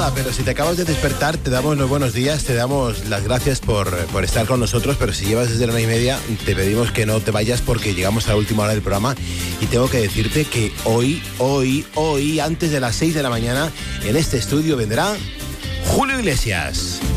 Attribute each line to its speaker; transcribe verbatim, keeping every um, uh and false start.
Speaker 1: nada, pero si te acabas de despertar, te damos los buenos días, te damos las gracias por, por estar con nosotros, pero si llevas desde la una y media, te pedimos que no te vayas porque llegamos a la última hora del programa y tengo que decirte que hoy, hoy, hoy, antes de las seis de la mañana, en este estudio vendrá Julio Iglesias.